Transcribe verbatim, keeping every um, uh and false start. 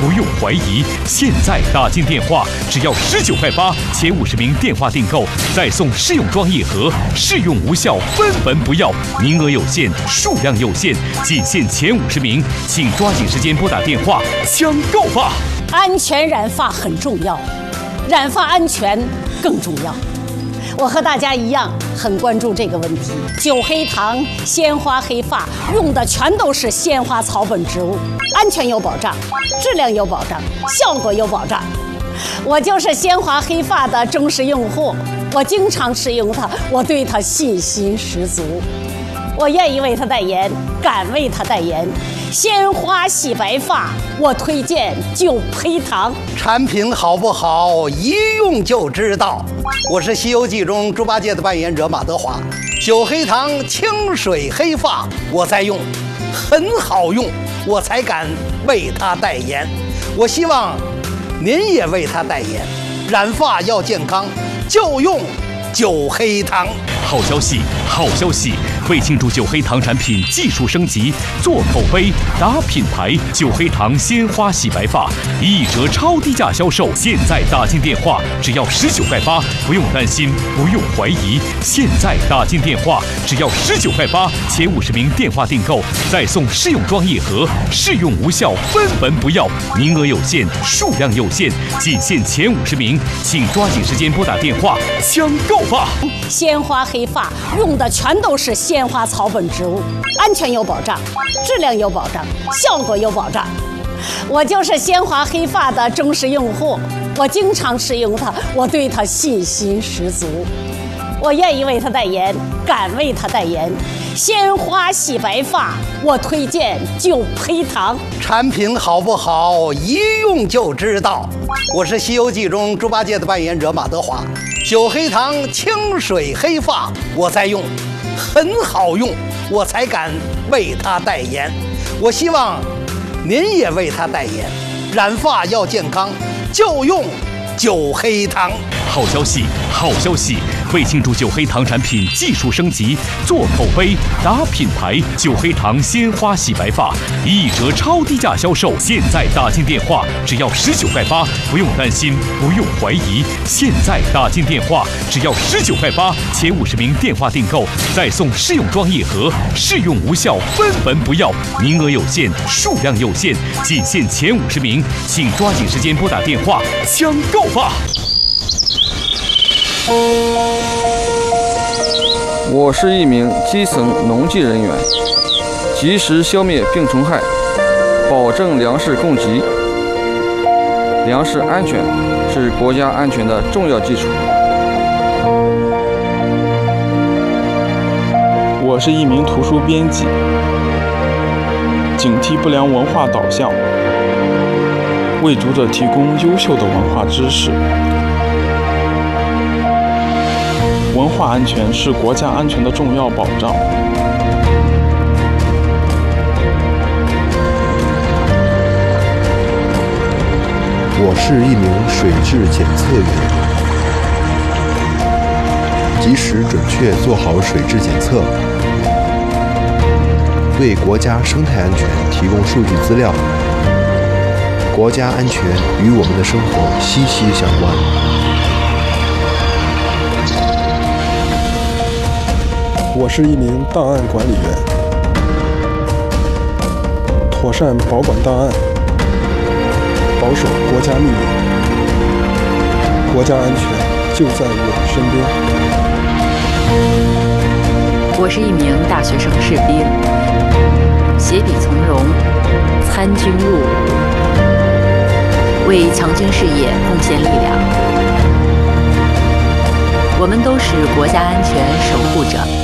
不用怀疑。现在打进电话只要十九块八，前五十名电话订购再送试用装一盒，试用无效分文不要，名额有限，数量有限，仅限前五十名，请抓紧时间拨打电话抢购吧！ 安全染发很重要，染发安全更重要。我和大家一样很关注这个问题。九黑糖鲜花黑发用的全都是鲜花草本植物，安全有保障，质量有保障，效果有保障。我就是鲜花黑发的忠实用户，我经常使用它，我对它信心十足。我愿意为它代言，敢为它代言。鲜花洗白发，我推荐九黑糖。 产品好不好，一用就知道。我是《西游记》中猪八戒的扮演者马德华。九黑糖清水黑发，我在用，很好用，我才敢为它代言。我希望您也为它代言。染发要健康，就用九黑糖。 好消息，好消息！为庆祝九黑糖产品技术升级，做口碑、打品牌，九黑糖鲜花洗白发一折超低价销售。现在打进电话只要十九块八，不用担心，不用怀疑。现在打进电话只要十九块八，前五十名电话订购再送试用装一盒，试用无效分文不要，名额有限，数量有限，仅限前五十名，请抓紧时间拨打电话抢购吧！ 鲜花黑发用的全都是鲜花草本植物，安全有保障，质量有保障，效果有保障。我就是鲜花黑发的忠实用户，我经常使用它，我对它信心十足。我愿意为它代言，敢为它代言。鲜花洗白发，我推荐九黑糖。 产品好不好，一用就知道。我是《西游记》中猪八戒的扮演者马德华。九黑糖清水黑发，我在用，很好用，我才敢为它代言。我希望您也为它代言。染发要健康，就用九黑糖。 好消息，好消息！为庆祝九黑糖产品技术升级，做口碑、打品牌，九黑糖鲜花洗白发一折超低价销售。现在打进电话只要十九块八，不用担心，不用怀疑。现在打进电话只要十九块八，前五十名电话订购再送试用装一盒，试用无效分文不要，名额有限，数量有限，仅限前五十名，请抓紧时间拨打电话抢购吧！ 我是一名基层农技人员，及时消灭病虫害，保证粮食供给。粮食安全是国家安全的重要基础。 我是一名图书编辑，警惕不良文化导向，为读者提供优秀的文化知识。文化安全是国家安全的重要保障。 我是一名水质检测员，及时准确做好水质检测，为国家生态安全提供数据资料。国家安全与我们的生活息息相关。 我是一名档案管理员，妥善保管档案，保守国家秘密，国家安全就在我身边。 我是一名大学生士兵，携笔从戎，参军入伍，为强军事业贡献力量。我们都是国家安全守护者。